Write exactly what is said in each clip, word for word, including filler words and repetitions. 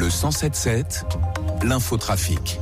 Le cent sept sept, l'infotrafic.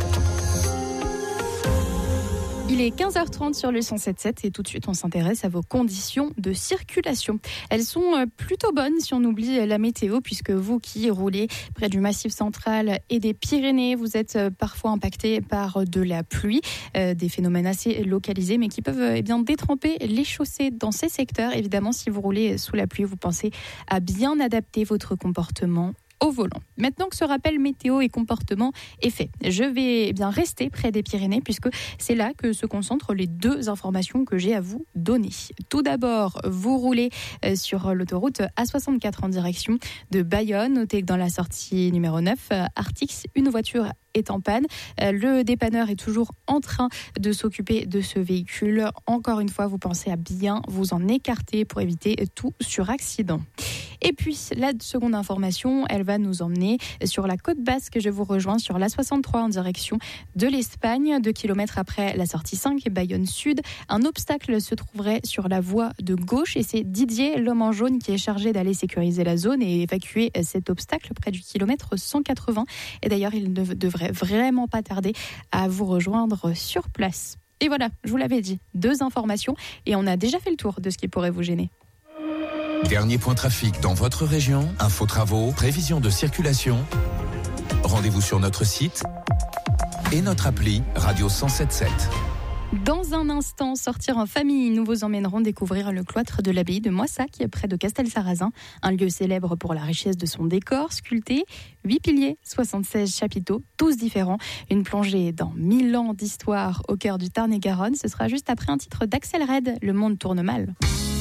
Il est quinze heures trente sur le cent sept sept et tout de suite on s'intéresse à vos conditions de circulation. Elles sont plutôt bonnes si on oublie la météo, puisque vous qui roulez près du Massif central et des Pyrénées, vous êtes parfois impacté par de la pluie, euh, des phénomènes assez localisés mais qui peuvent eh bien détremper les chaussées dans ces secteurs. Évidemment, si vous roulez sous la pluie, vous pensez à bien adapter votre comportement au volant. Maintenant que ce rappel météo et comportement est fait, je vais eh bien rester près des Pyrénées, puisque c'est là que se concentrent les deux informations que j'ai à vous donner. Tout d'abord, vous roulez sur l'autoroute A soixante-quatre en direction de Bayonne. Notez que dans la sortie numéro neuf, Artix, une voiture est en panne. Le dépanneur est toujours en train de s'occuper de ce véhicule. Encore une fois, vous pensez à bien vous en écarter pour éviter tout suraccident. Et puis, la seconde information, elle va nous emmener sur la côte basque. Je vous rejoins sur l'A soixante-trois en direction de l'Espagne. Deux kilomètres après la sortie cinq, Bayonne Sud, un obstacle se trouverait sur la voie de gauche et c'est Didier, l'homme en jaune, qui est chargé d'aller sécuriser la zone et évacuer cet obstacle près du kilomètre cent quatre-vingts. Et d'ailleurs, il ne devrait vraiment pas tarder à vous rejoindre sur place. Et voilà, je vous l'avais dit, deux informations et on a déjà fait le tour de ce qui pourrait vous gêner. Dernier point trafic dans votre région, info travaux, prévision de circulation. Rendez-vous sur notre site et notre appli Radio cent sept sept. Dans un instant, sortir en famille, nous vous emmènerons découvrir le cloître de l'abbaye de Moissac, près de Castelsarrasin, un lieu célèbre pour la richesse de son décor sculpté. Huit piliers, soixante-seize chapiteaux, tous différents. Une plongée dans mille ans d'histoire au cœur du Tarn-et-Garonne. Ce sera juste après un titre d'Axel Red, Le monde tourne mal.